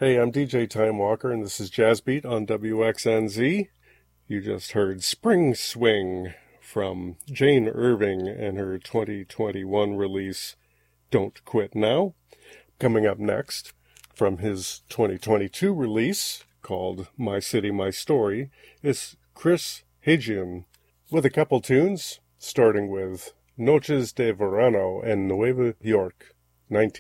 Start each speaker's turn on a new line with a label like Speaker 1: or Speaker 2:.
Speaker 1: Hey, I'm DJ Time Walker, and this is Jazz Beat on WXNZ. You just heard Spring Swing from Jane Irving and her 2021 release, Don't Quit Now. Coming up next, from his 2022 release, called My City, My Story, is Chris Hajian, with a couple tunes, starting with Noches de Verano and Nueva York, 19.